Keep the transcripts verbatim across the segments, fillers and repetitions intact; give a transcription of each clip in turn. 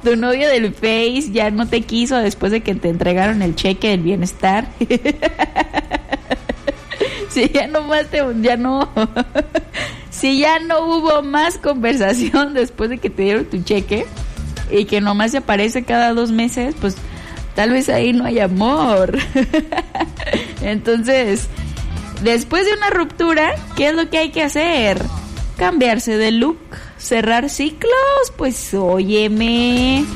tu novio del Face ya no te quiso después de que te entregaron el cheque del bienestar. Si ya no más te, ya no, si ya no hubo más conversación después de que te dieron tu cheque y que nomás se aparece cada dos meses, pues tal vez ahí no hay amor. Entonces, después de una ruptura, ¿qué es lo que hay que hacer? Cambiarse de look, cerrar ciclos, pues óyeme,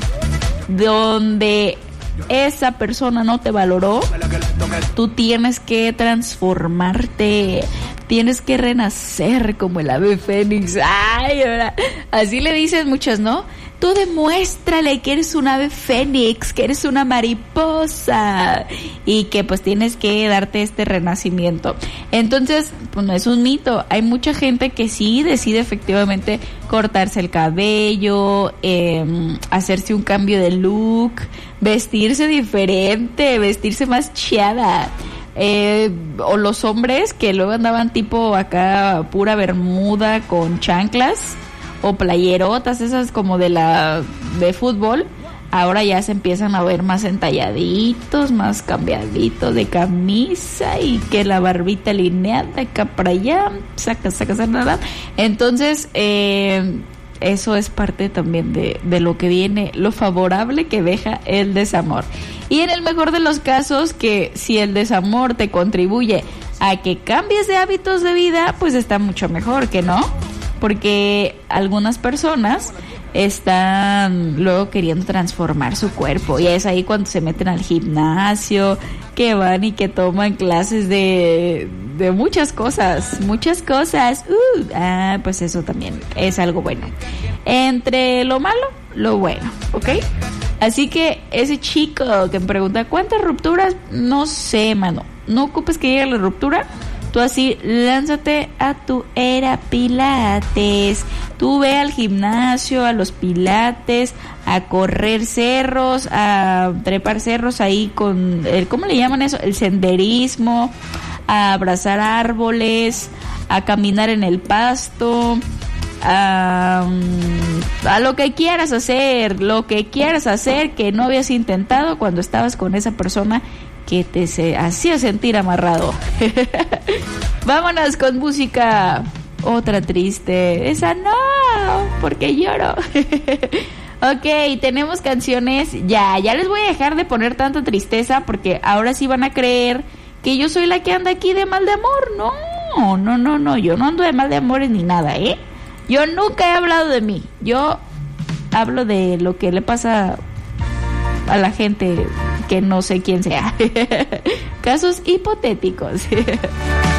donde esa persona no te valoró, tú tienes que transformarte, tienes que renacer como el ave fénix. Ay, ahora, así le dicen muchas, ¿no? Tú demuéstrale que eres un ave fénix, que eres una mariposa y que pues tienes que darte este renacimiento. Entonces, pues no es un mito. Hay mucha gente que sí decide efectivamente cortarse el cabello, eh, hacerse un cambio de look, vestirse diferente, vestirse más chiada. Eh, o los hombres que luego andaban tipo acá pura bermuda con chanclas o playerotas esas como de la de fútbol, ahora ya se empiezan a ver más entalladitos, más cambiaditos de camisa y que la barbita alineada acá para allá, saca, saca, saca, nada. Entonces, eh, eso es parte también de, de lo que viene, lo favorable que deja el desamor. Y en el mejor de los casos, que si el desamor te contribuye a que cambies de hábitos de vida, pues está mucho mejor, ¿que no? Porque algunas personas están luego queriendo transformar su cuerpo y es ahí cuando se meten al gimnasio, que van y que toman clases de, de muchas cosas, muchas cosas. Uh, ah, pues eso también es algo bueno. Entre lo malo, lo bueno, ¿ok? Así que ese chico que me pregunta ¿cuántas rupturas? No sé, mano. No ocupes que llegue la ruptura. Tú así, lánzate a tu era pilates. Tú ve al gimnasio, a los pilates, a correr cerros, a trepar cerros ahí con, el, ¿cómo le llaman eso? El senderismo, a abrazar árboles, a caminar en el pasto, a, a lo que quieras hacer, lo que quieras hacer que no habías intentado cuando estabas con esa persona que te se hacía sentir amarrado. Vámonos con música. Otra triste. Esa no, porque lloro. Ok, tenemos canciones. Ya, ya les voy a dejar de poner tanta tristeza porque ahora sí van a creer que yo soy la que anda aquí de mal de amor. No, no, no, no. Yo no ando de mal de amores ni nada, ¿eh? Yo nunca he hablado de mí. Yo hablo de lo que le pasa a la gente que no sé quién sea. Casos hipotéticos.